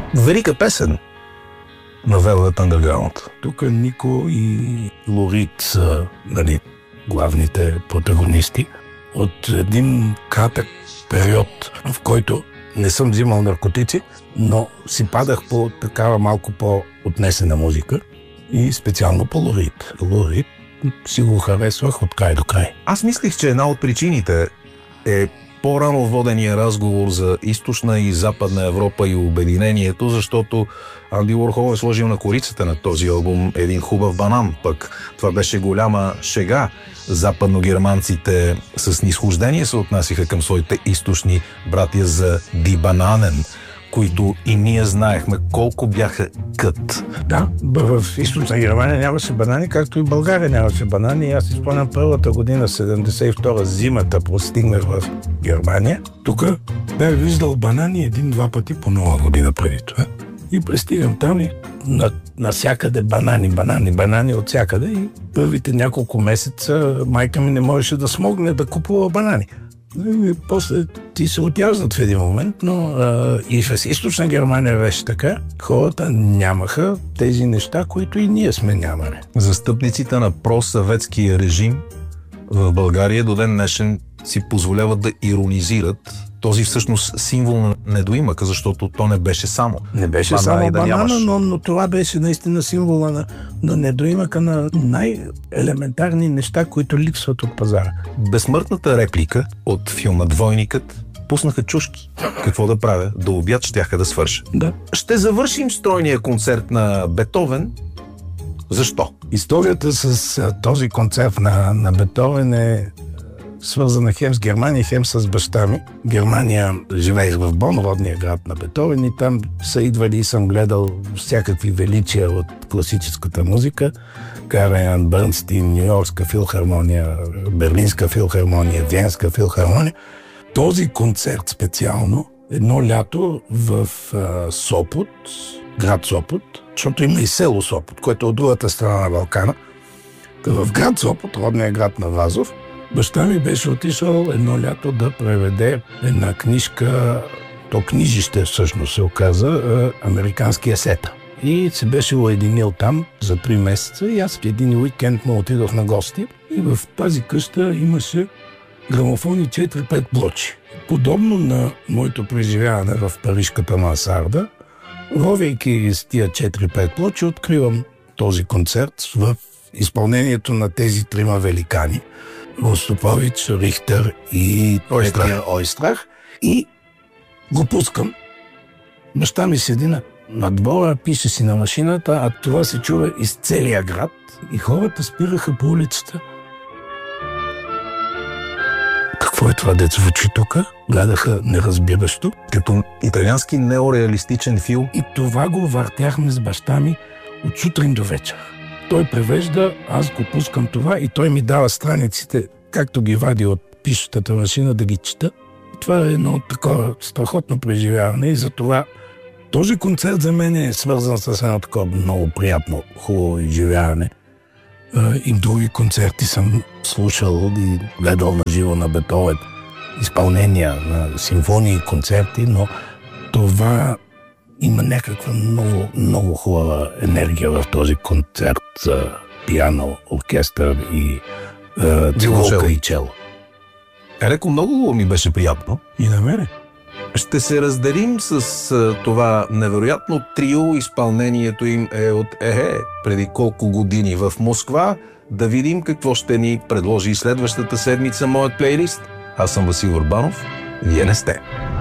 Велика песен на Velvet Underground. Тук Нико и Лорит са, нали, главните протагонисти от един кратък период, в който не съм взимал наркотици, но си падах по такава малко по-отнесена музика и специално по Лорит. Лорит си го харесвах от край до край. Аз мислих, че една от причините е по-рано водения разговор за източна и западна Европа и обединението, защото Анди Уорхол е сложил на корицата на този албум един хубав банан. Пък това беше голяма шега. Западногерманците с снисхождение се отнасяха към своите източни братия за Ди Бананен, които и ние знаехме колко бяха кът. Да, в източна Германия нямаше банани, както и в България нямаше банани. Аз си спомням първата година, 72-та, зимата, постигнах в Германия. Тук бях виждал банани един-два пъти по Нова година преди това. И пристигам там и насякъде банани от всякъде. И първите няколко месеца майка ми не можеше да смогне да купува банани. И после ти се отязнат в един момент, но и в източна Германия беше така. Хората нямаха тези неща, които и ние сме нямали. Застъпниците на просъветския режим в България до ден днешен си позволяват да иронизират този всъщност символ на недоимъка, защото то не беше само. Не беше само банана, но това беше наистина символа на недоимъка, на най-елементарни неща, които липсват от пазара. Безсмъртната реплика от филма Двойникът: пуснаха чушки. Какво да правя? До обяд щяха да свърша. Да. Ще завършим стройния концерт на Бетовен. Защо? Историята с този концерт на Бетовен е свързана хем с Германия, хем с баща ми. Германия, живеех в Бон, родния град на Бетовен, и там са идвали и съм гледал всякакви величия от класическата музика. Караян, Бърнстин, Нью-Йоркска филхармония, Берлинска филхармония, Виенска филхармония. Този концерт специално, едно лято в Сопот, град Сопот, защото има и село Сопот, което е от другата страна на Балкана. В град Сопот, родния град на Вазов, баща ми беше отишъл едно лято да преведе една книжка, то книжище всъщност се оказа, Американския сета. И се беше уединил там за 3 месеца и аз в един уикенд му отидох на гости и в тази къща имаше грамофони 4-5 плочи. Подобно на моето преживяване в парижката мансарда, ровейки с тия 4-5 плочи, откривам този концерт в изпълнението на тези 3 великани: Ростропович, Рихтер и Ойстрах, и го пускам. Баща ми седи на двора, пише си на машината, а това се чува из целия град и хората спираха по улицата. Какво е това, дето звучи тук? Гледаха неразбиращо. Като италиански неореалистичен филм. И това го въртяхме с баща ми от сутрин до вечер. Той превежда, аз го пускам това и той ми дава страниците, както ги вади от пишещата машина, да ги чета. И това е едно такова страхотно преживяване и затова този концерт за мен е свързан с едно такова много приятно, хубаво изживяване. И други концерти съм слушал и гледал на живо на Бетовен, изпълнения на симфонии и концерти, но това има някаква много, много хубава енергия в този концерт за пиано, оркестър и цигулка и чело. Ереко, много ми беше приятно. И на мене. Ще се разделим с това невероятно трио. Изпълнението им е от преди колко години в Москва. Да видим какво ще ни предложи следващата седмица моят плейлист. Аз съм Васил Урбанов. Вие не сте.